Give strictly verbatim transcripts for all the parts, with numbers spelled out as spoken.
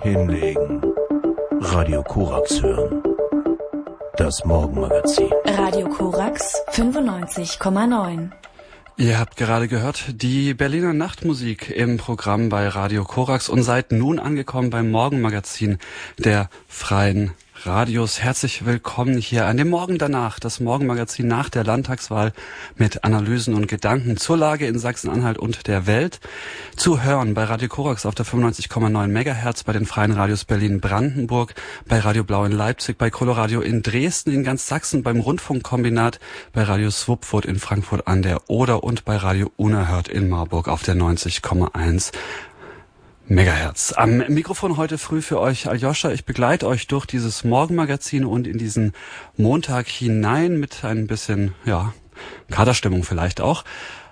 hinlegen, Radio Korax hören. Das Morgenmagazin. Radio Korax fünfundneunzig Komma neun. Ihr habt gerade gehört, die Berliner Nachtmusik im Programm bei Radio Korax und seid nun angekommen beim Morgenmagazin der Freien Radios. Herzlich willkommen hier an dem Morgen danach, das Morgenmagazin nach der Landtagswahl mit Analysen und Gedanken zur Lage in Sachsen-Anhalt und der Welt. Zu hören bei Radio Korax auf der fünfundneunzig Komma neun Megahertz, bei den Freien Radios Berlin-Brandenburg, bei Radio Blau in Leipzig, bei Coloradio in Dresden, in ganz Sachsen, beim Rundfunkkombinat, bei Radio Swupfurt in Frankfurt an der Oder und bei Radio Unerhört in Marburg auf der neunzig Komma eins Megahertz. Am Mikrofon heute früh für euch Aljoscha. Ich begleite euch durch dieses Morgenmagazin und in diesen Montag hinein mit ein bisschen, ja, Katerstimmung vielleicht auch.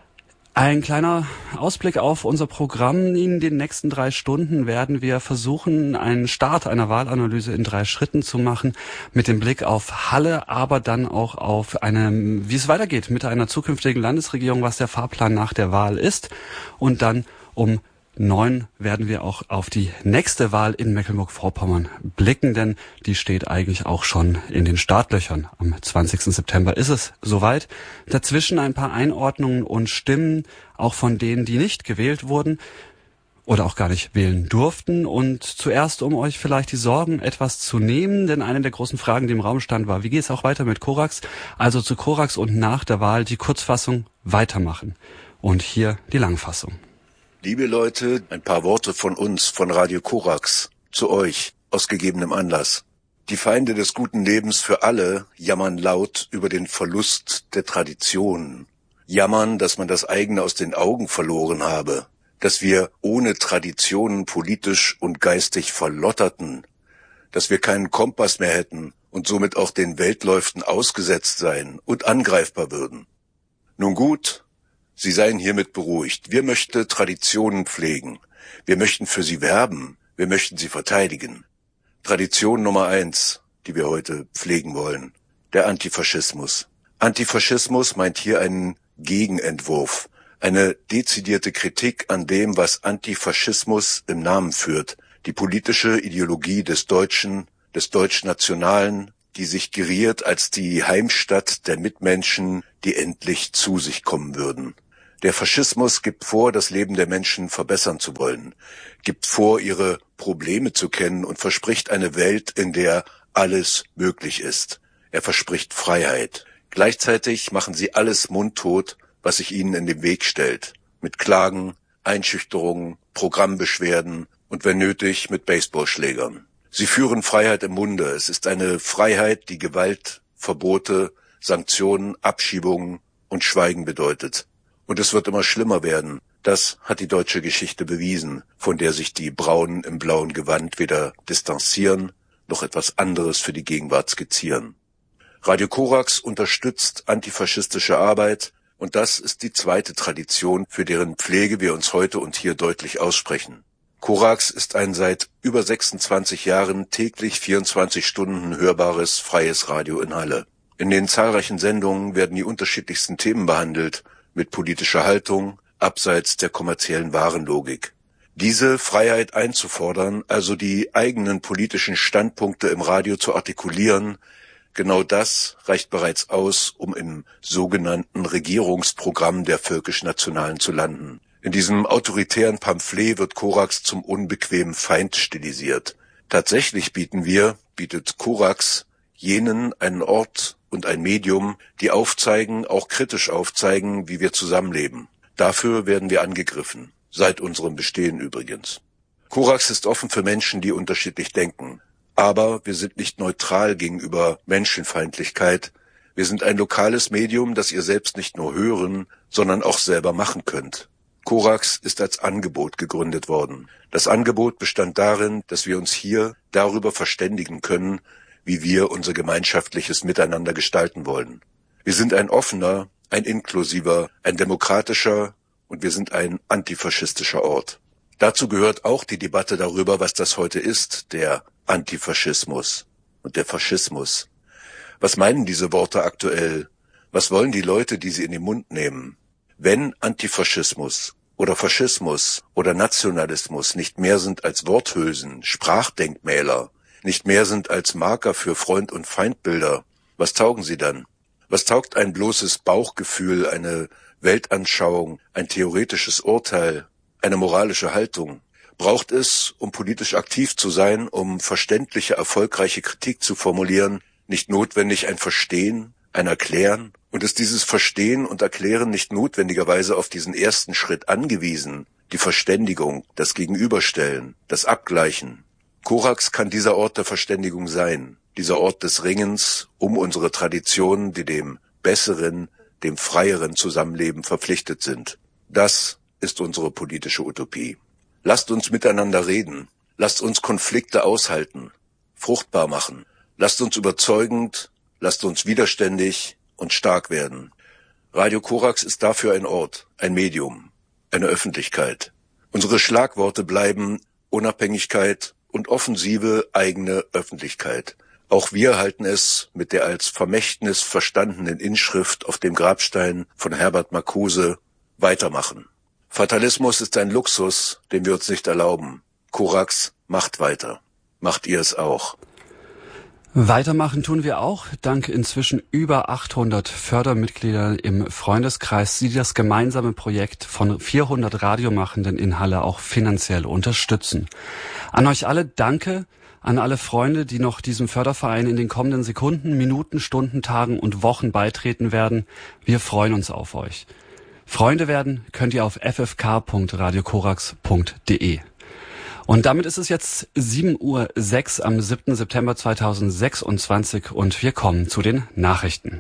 Ein kleiner Ausblick auf unser Programm. In den nächsten drei Stunden werden wir versuchen, einen Start einer Wahlanalyse in drei Schritten zu machen, mit dem Blick auf Halle, aber dann auch auf eine, wie es weitergeht mit einer zukünftigen Landesregierung, was der Fahrplan nach der Wahl ist. Und dann um neun werden wir auch auf die nächste Wahl in Mecklenburg-Vorpommern blicken, denn die steht eigentlich auch schon in den Startlöchern. Am zwanzigsten September ist es soweit. Dazwischen ein paar Einordnungen und Stimmen, auch von denen, die nicht gewählt wurden oder auch gar nicht wählen durften. Und zuerst, um euch vielleicht die Sorgen etwas zu nehmen, denn eine der großen Fragen, die im Raum stand, war, wie geht es auch weiter mit Korax? Also zu Korax und nach der Wahl die Kurzfassung weitermachen. Und hier die Langfassung. Liebe Leute, ein paar Worte von uns, von Radio Korax, zu euch, aus gegebenem Anlass. Die Feinde des guten Lebens für alle jammern laut über den Verlust der Traditionen. Jammern, dass man das eigene aus den Augen verloren habe, dass wir ohne Traditionen politisch und geistig verlotterten, dass wir keinen Kompass mehr hätten und somit auch den Weltläuften ausgesetzt seien und angreifbar würden. Nun gut, Sie seien hiermit beruhigt. Wir möchten Traditionen pflegen. Wir möchten für sie werben. Wir möchten sie verteidigen. Tradition Nummer eins, die wir heute pflegen wollen, der Antifaschismus. Antifaschismus meint hier einen Gegenentwurf, eine dezidierte Kritik an dem, was Antifaschismus im Namen führt, die politische Ideologie des Deutschen, des Deutschnationalen, die sich geriert als die Heimstatt der Mitmenschen, die endlich zu sich kommen würden. Der Faschismus gibt vor, das Leben der Menschen verbessern zu wollen, gibt vor, ihre Probleme zu kennen und verspricht eine Welt, in der alles möglich ist. Er verspricht Freiheit. Gleichzeitig machen sie alles mundtot, was sich ihnen in den Weg stellt. Mit Klagen, Einschüchterungen, Programmbeschwerden und wenn nötig mit Baseballschlägern. Sie führen Freiheit im Munde. Es ist eine Freiheit, die Gewalt, Verbote, Sanktionen, Abschiebungen und Schweigen bedeutet. Und es wird immer schlimmer werden. Das hat die deutsche Geschichte bewiesen, von der sich die Braunen im blauen Gewand weder distanzieren, noch etwas anderes für die Gegenwart skizzieren. Radio Korax unterstützt antifaschistische Arbeit und das ist die zweite Tradition, für deren Pflege wir uns heute und hier deutlich aussprechen. Korax ist ein seit über sechsundzwanzig Jahren täglich vierundzwanzig Stunden hörbares freies Radio in Halle. In den zahlreichen Sendungen werden die unterschiedlichsten Themen behandelt, mit politischer Haltung, abseits der kommerziellen Warenlogik. Diese Freiheit einzufordern, also die eigenen politischen Standpunkte im Radio zu artikulieren, genau das reicht bereits aus, um im sogenannten Regierungsprogramm der Völkisch-Nationalen zu landen. In diesem autoritären Pamphlet wird Korax zum unbequemen Feind stilisiert. Tatsächlich bieten wir, bietet Korax jenen einen Ort und ein Medium, die aufzeigen, auch kritisch aufzeigen, wie wir zusammenleben. Dafür werden wir angegriffen, seit unserem Bestehen übrigens. Korax ist offen für Menschen, die unterschiedlich denken. Aber wir sind nicht neutral gegenüber Menschenfeindlichkeit. Wir sind ein lokales Medium, das ihr selbst nicht nur hören, sondern auch selber machen könnt. Korax ist als Angebot gegründet worden. Das Angebot bestand darin, dass wir uns hier darüber verständigen können, wie wir unser gemeinschaftliches Miteinander gestalten wollen. Wir sind ein offener, ein inklusiver, ein demokratischer und wir sind ein antifaschistischer Ort. Dazu gehört auch die Debatte darüber, was das heute ist, der Antifaschismus und der Faschismus. Was meinen diese Worte aktuell? Was wollen die Leute, die sie in den Mund nehmen? Wenn Antifaschismus oder Faschismus oder Nationalismus nicht mehr sind als Worthülsen, Sprachdenkmäler, nicht mehr sind als Marker für Freund- und Feindbilder, was taugen sie dann? Was taugt ein bloßes Bauchgefühl, eine Weltanschauung, ein theoretisches Urteil, eine moralische Haltung? Braucht es, um politisch aktiv zu sein, um verständliche, erfolgreiche Kritik zu formulieren, nicht notwendig ein Verstehen, ein Erklären? Und ist dieses Verstehen und Erklären nicht notwendigerweise auf diesen ersten Schritt angewiesen, die Verständigung, das Gegenüberstellen, das Abgleichen? Korax kann dieser Ort der Verständigung sein, dieser Ort des Ringens um unsere Traditionen, die dem besseren, dem freieren Zusammenleben verpflichtet sind. Das ist unsere politische Utopie. Lasst uns miteinander reden, lasst uns Konflikte aushalten, fruchtbar machen, lasst uns überzeugend, lasst uns widerständig und stark werden. Radio Korax ist dafür ein Ort, ein Medium, eine Öffentlichkeit. Unsere Schlagworte bleiben Unabhängigkeit und offensive eigene Öffentlichkeit. Auch wir halten es mit der als Vermächtnis verstandenen Inschrift auf dem Grabstein von Herbert Marcuse: weitermachen. Fatalismus ist ein Luxus, den wir uns nicht erlauben. Korax macht weiter. Macht ihr es auch? Weitermachen tun wir auch, dank inzwischen über achthundert Fördermitgliedern im Freundeskreis, die das gemeinsame Projekt von vierhundert Radiomachenden in Halle auch finanziell unterstützen. An euch alle danke, an alle Freunde, die noch diesem Förderverein in den kommenden Sekunden, Minuten, Stunden, Tagen und Wochen beitreten werden. Wir freuen uns auf euch. Freunde werden könnt ihr auf f f k punkt radio korax punkt d e. Und damit ist es jetzt sieben Uhr sechs am siebten September zweitausendsechsundzwanzig und wir kommen zu den Nachrichten.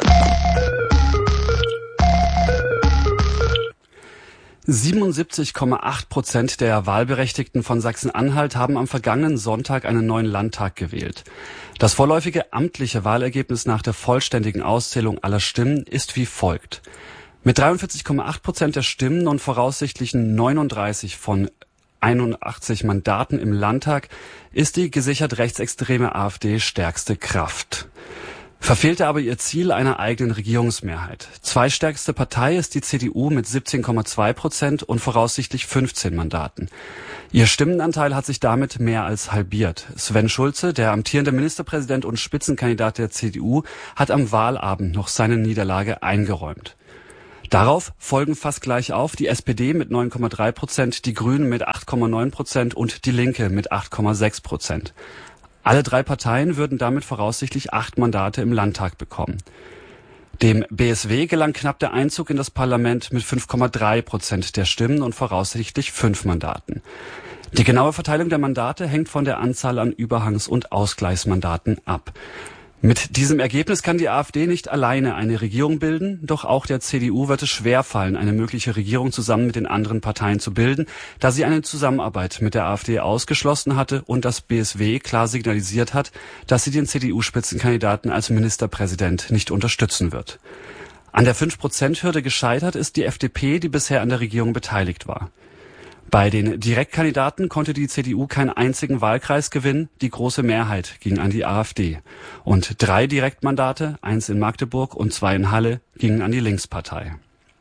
siebenundsiebzig Komma acht Prozent der Wahlberechtigten von Sachsen-Anhalt haben am vergangenen Sonntag einen neuen Landtag gewählt. Das vorläufige amtliche Wahlergebnis nach der vollständigen Auszählung aller Stimmen ist wie folgt. Mit dreiundvierzig Komma acht Prozent der Stimmen und voraussichtlichen neununddreißig von einundachtzig Mandaten im Landtag ist die gesichert rechtsextreme AfD stärkste Kraft. Verfehlte aber ihr Ziel einer eigenen Regierungsmehrheit. Zweitstärkste Partei ist die C D U mit siebzehn Komma zwei Prozent und voraussichtlich fünfzehn Mandaten. Ihr Stimmenanteil hat sich damit mehr als halbiert. Sven Schulze, der amtierende Ministerpräsident und Spitzenkandidat der C D U, hat am Wahlabend noch seine Niederlage eingeräumt. Darauf folgen fast gleich auf die S P D mit neun Komma drei Prozent, die Grünen mit acht Komma neun Prozent und die Linke mit acht Komma sechs Prozent. Alle drei Parteien würden damit voraussichtlich acht Mandate im Landtag bekommen. Dem B S W gelang knapp der Einzug in das Parlament mit fünf Komma drei Prozent der Stimmen und voraussichtlich fünf Mandaten. Die genaue Verteilung der Mandate hängt von der Anzahl an Überhangs- und Ausgleichsmandaten ab. Mit diesem Ergebnis kann die AfD nicht alleine eine Regierung bilden, doch auch der C D U wird es schwerfallen, eine mögliche Regierung zusammen mit den anderen Parteien zu bilden, da sie eine Zusammenarbeit mit der AfD ausgeschlossen hatte und das B S W klar signalisiert hat, dass sie den C D U-Spitzenkandidaten als Ministerpräsident nicht unterstützen wird. An der fünf Prozent Hürde gescheitert ist die F D P, die bisher an der Regierung beteiligt war. Bei den Direktkandidaten konnte die C D U keinen einzigen Wahlkreis gewinnen, die große Mehrheit ging an die AfD. Und drei Direktmandate, eins in Magdeburg und zwei in Halle, gingen an die Linkspartei.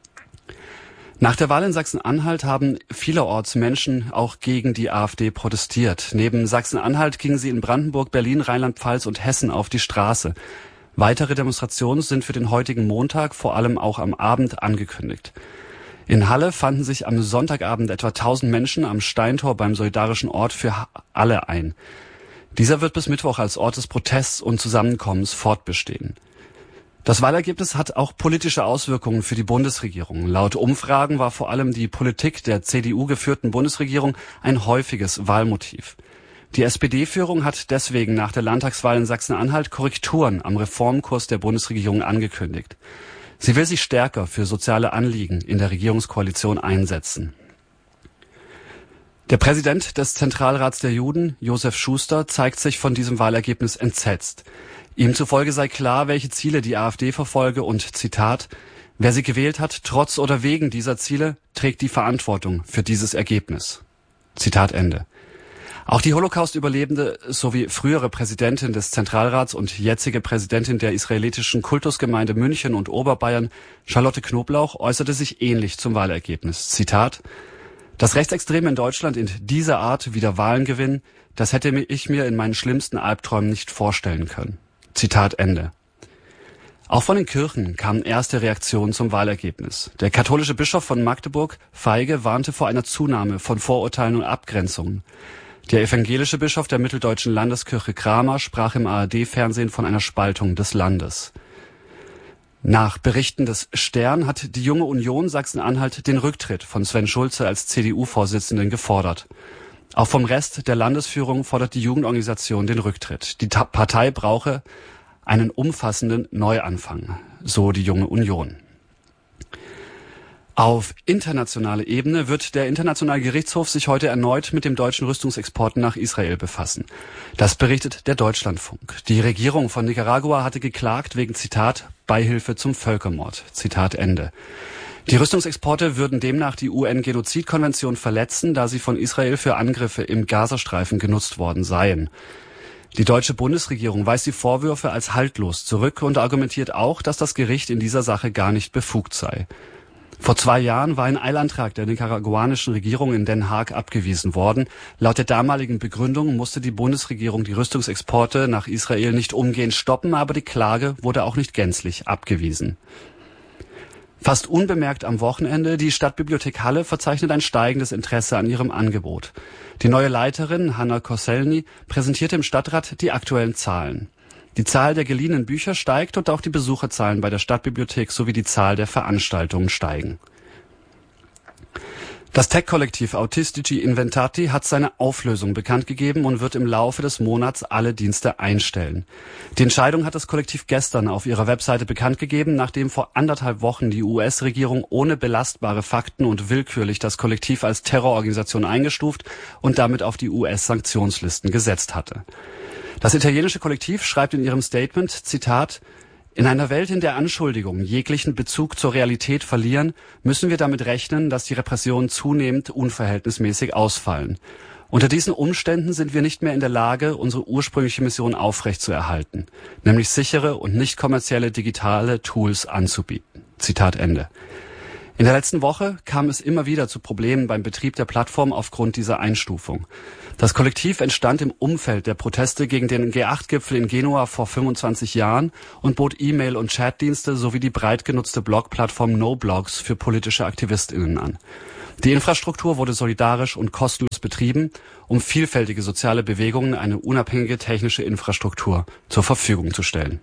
Nach der Wahl in Sachsen-Anhalt haben vielerorts Menschen auch gegen die AfD protestiert. Neben Sachsen-Anhalt gingen sie in Brandenburg, Berlin, Rheinland-Pfalz und Hessen auf die Straße. Weitere Demonstrationen sind für den heutigen Montag vor allem auch am Abend angekündigt. In Halle fanden sich am Sonntagabend etwa tausend Menschen am Steintor beim solidarischen Ort für alle ein. Dieser wird bis Mittwoch als Ort des Protests und Zusammenkommens fortbestehen. Das Wahlergebnis hat auch politische Auswirkungen für die Bundesregierung. Laut Umfragen war vor allem die Politik der C D U geführten Bundesregierung ein häufiges Wahlmotiv. Die S P D-Führung hat deswegen nach der Landtagswahl in Sachsen-Anhalt Korrekturen am Reformkurs der Bundesregierung angekündigt. Sie will sich stärker für soziale Anliegen in der Regierungskoalition einsetzen. Der Präsident des Zentralrats der Juden, Josef Schuster, zeigt sich von diesem Wahlergebnis entsetzt. Ihm zufolge sei klar, welche Ziele die AfD verfolge und, Zitat, wer sie gewählt hat, trotz oder wegen dieser Ziele, trägt die Verantwortung für dieses Ergebnis. Zitat Ende. Auch die Holocaust-Überlebende sowie frühere Präsidentin des Zentralrats und jetzige Präsidentin der israelitischen Kultusgemeinde München und Oberbayern, Charlotte Knoblauch, äußerte sich ähnlich zum Wahlergebnis. Zitat: Dass Rechtsextreme in Deutschland in dieser Art wieder Wahlen gewinnen, das hätte ich mir in meinen schlimmsten Albträumen nicht vorstellen können. Zitat Ende. Auch von den Kirchen kamen erste Reaktionen zum Wahlergebnis. Der katholische Bischof von Magdeburg, Feige, warnte vor einer Zunahme von Vorurteilen und Abgrenzungen. Der evangelische Bischof der Mitteldeutschen Landeskirche Kramer sprach im A R D-Fernsehen von einer Spaltung des Landes. Nach Berichten des Stern hat die Junge Union Sachsen-Anhalt den Rücktritt von Sven Schulze als C D U-Vorsitzenden gefordert. Auch vom Rest der Landesführung fordert die Jugendorganisation den Rücktritt. Die Ta- Partei brauche einen umfassenden Neuanfang, so die Junge Union. Auf internationaler Ebene wird der Internationale Gerichtshof sich heute erneut mit dem deutschen Rüstungsexporten nach Israel befassen. Das berichtet der Deutschlandfunk. Die Regierung von Nicaragua hatte geklagt wegen, Zitat, Beihilfe zum Völkermord. Zitat Ende. Die Rüstungsexporte würden demnach die U N-Genozidkonvention verletzen, da sie von Israel für Angriffe im Gazastreifen genutzt worden seien. Die deutsche Bundesregierung weist die Vorwürfe als haltlos zurück und argumentiert auch, dass das Gericht in dieser Sache gar nicht befugt sei. Vor zwei Jahren war ein Eilantrag der nicaraguanischen Regierung in Den Haag abgewiesen worden. Laut der damaligen Begründung musste die Bundesregierung die Rüstungsexporte nach Israel nicht umgehend stoppen, aber die Klage wurde auch nicht gänzlich abgewiesen. Fast unbemerkt am Wochenende, die Stadtbibliothek Halle verzeichnet ein steigendes Interesse an ihrem Angebot. Die neue Leiterin, Hanna Koselny, präsentierte im Stadtrat die aktuellen Zahlen. Die Zahl der geliehenen Bücher steigt und auch die Besucherzahlen bei der Stadtbibliothek sowie die Zahl der Veranstaltungen steigen. Das Tech-Kollektiv Autistici Inventati hat seine Auflösung bekannt gegeben und wird im Laufe des Monats alle Dienste einstellen. Die Entscheidung hat das Kollektiv gestern auf ihrer Webseite bekannt gegeben, nachdem vor anderthalb Wochen die U S-Regierung ohne belastbare Fakten und willkürlich das Kollektiv als Terrororganisation eingestuft und damit auf die U S-Sanktionslisten gesetzt hatte. Das italienische Kollektiv schreibt in ihrem Statement, Zitat, in einer Welt, in der Anschuldigungen jeglichen Bezug zur Realität verlieren, müssen wir damit rechnen, dass die Repressionen zunehmend unverhältnismäßig ausfallen. Unter diesen Umständen sind wir nicht mehr in der Lage, unsere ursprüngliche Mission aufrechtzuerhalten, nämlich sichere und nicht kommerzielle digitale Tools anzubieten. Zitat Ende. In der letzten Woche kam es immer wieder zu Problemen beim Betrieb der Plattform aufgrund dieser Einstufung. Das Kollektiv entstand im Umfeld der Proteste gegen den G acht Gipfel in Genua vor fünfundzwanzig Jahren und bot E-Mail- und Chatdienste sowie die breit genutzte Blogplattform NoBlogs für politische AktivistInnen an. Die Infrastruktur wurde solidarisch und kostenlos betrieben, um vielfältige soziale Bewegungen eine unabhängige technische Infrastruktur zur Verfügung zu stellen.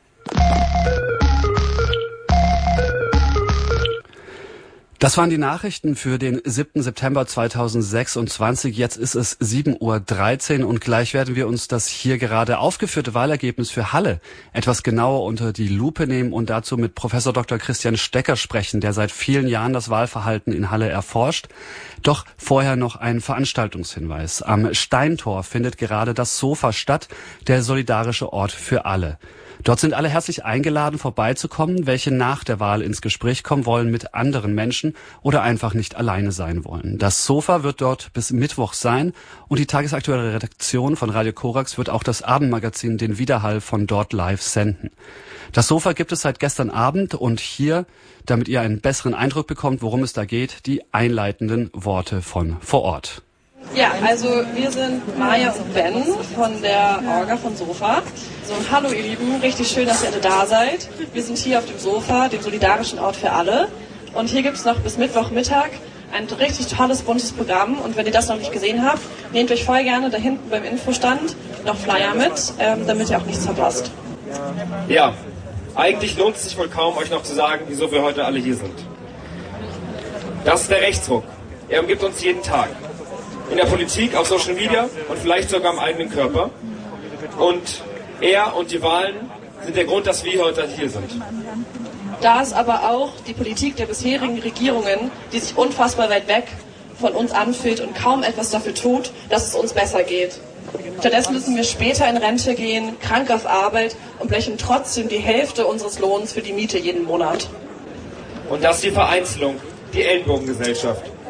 Das waren die Nachrichten für den siebten September zweitausendsechsundzwanzig. Jetzt ist es sieben Uhr dreizehn und gleich werden wir uns das hier gerade aufgeführte Wahlergebnis für Halle etwas genauer unter die Lupe nehmen und dazu mit Professor Doktor Christian Stecker sprechen, der seit vielen Jahren das Wahlverhalten in Halle erforscht. Doch vorher noch ein Veranstaltungshinweis. Am Steintor findet gerade das Sofa statt, der solidarische Ort für alle. Dort sind alle herzlich eingeladen, vorbeizukommen, welche nach der Wahl ins Gespräch kommen wollen mit anderen Menschen oder einfach nicht alleine sein wollen. Das Sofa wird dort bis Mittwoch sein und die tagesaktuelle Redaktion von Radio Korax wird auch das Abendmagazin Den Widerhall von dort live senden. Das Sofa gibt es seit gestern Abend und hier, damit ihr einen besseren Eindruck bekommt, worum es da geht, die einleitenden Worte von vor Ort. Ja, also wir sind Maja und Ben von der Orga von Sofa. So, hallo ihr Lieben, richtig schön, dass ihr alle da seid. Wir sind hier auf dem Sofa, dem solidarischen Ort für alle. Und hier gibt es noch bis Mittwochmittag ein richtig tolles, buntes Programm. Und wenn ihr das noch nicht gesehen habt, nehmt euch voll gerne da hinten beim Infostand noch Flyer mit, ähm, damit ihr auch nichts verpasst. Ja, eigentlich lohnt es sich wohl kaum, euch noch zu sagen, wieso wir heute alle hier sind. Das ist der Rechtsruck. Er umgibt uns jeden Tag. In der Politik, auf Social Media und vielleicht sogar am eigenen Körper. Und er und die Wahlen sind der Grund, dass wir heute hier sind. Da ist aber auch die Politik der bisherigen Regierungen, die sich unfassbar weit weg von uns anfühlt und kaum etwas dafür tut, dass es uns besser geht. Stattdessen müssen wir später in Rente gehen, krank auf Arbeit und blechen trotzdem die Hälfte unseres Lohns für die Miete jeden Monat. Und das ist die Vereinzelung, die Ellenbogengesellschaft.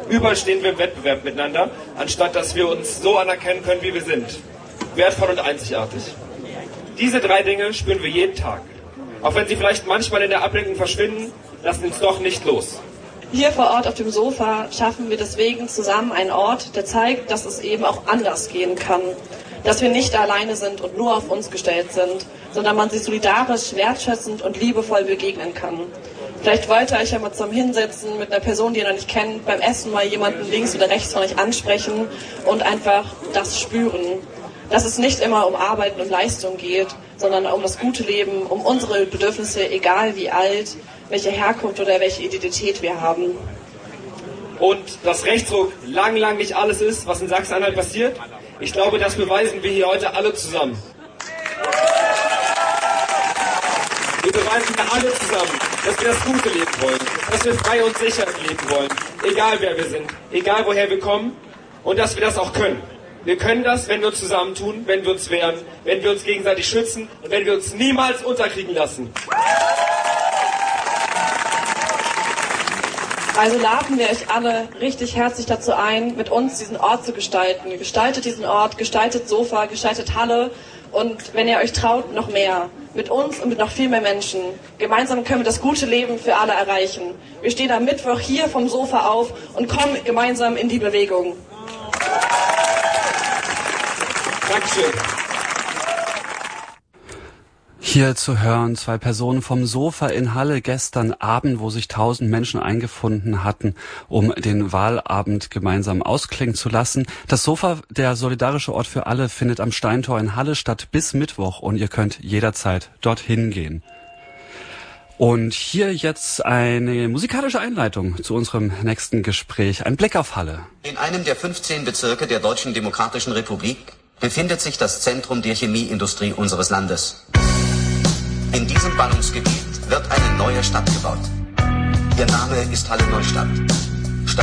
Überall stehen wir im Wettbewerb miteinander, anstatt dass wir uns so anerkennen können, wie wir sind. Wertvoll und einzigartig. Diese drei Dinge spüren wir jeden Tag. Auch wenn sie vielleicht manchmal in der Ablenkung verschwinden, lassen uns doch nicht los. Hier vor Ort auf dem Sofa schaffen wir deswegen zusammen einen Ort, der zeigt, dass es eben auch anders gehen kann. Dass wir nicht alleine sind und nur auf uns gestellt sind, sondern man sich solidarisch, wertschätzend und liebevoll begegnen kann. Vielleicht wollt ihr euch ja mal zum Hinsetzen mit einer Person, die ihr noch nicht kennt, beim Essen mal jemanden links oder rechts von euch ansprechen und einfach das spüren. Dass es nicht immer um Arbeit und Leistung geht, sondern um das gute Leben, um unsere Bedürfnisse, egal wie alt, welche Herkunft oder welche Identität wir haben. Und dass Rechtsruck lang, lang nicht alles ist, was in Sachsen-Anhalt passiert, ich glaube, das beweisen wir hier heute alle zusammen. Wir beweisen hier alle zusammen, dass wir das gute Leben wollen, dass wir frei und sicher leben wollen, egal wer wir sind, egal woher wir kommen, und dass wir das auch können. Wir können das, wenn wir uns zusammentun, wenn wir uns wehren, wenn wir uns gegenseitig schützen und wenn wir uns niemals unterkriegen lassen. Also laden wir euch alle richtig herzlich dazu ein, mit uns diesen Ort zu gestalten. Gestaltet diesen Ort, gestaltet Sofa, gestaltet Halle und wenn ihr euch traut, noch mehr. Mit uns und mit noch viel mehr Menschen. Gemeinsam können wir das gute Leben für alle erreichen. Wir stehen am Mittwoch hier vom Sofa auf und kommen gemeinsam in die Bewegung. Dankeschön. Hier zu hören, zwei Personen vom Sofa in Halle gestern Abend, wo sich tausend Menschen eingefunden hatten, um den Wahlabend gemeinsam ausklingen zu lassen. Das Sofa, der solidarische Ort für alle, findet am Steintor in Halle statt bis Mittwoch und ihr könnt jederzeit dorthin gehen. Und hier jetzt eine musikalische Einleitung zu unserem nächsten Gespräch. Ein Blick auf Halle. In einem der fünfzehn Bezirke der Deutschen Demokratischen Republik befindet sich das Zentrum der Chemieindustrie unseres Landes. In diesem Ballungsgebiet wird eine neue Stadt gebaut. Ihr Name ist Halle Neustadt.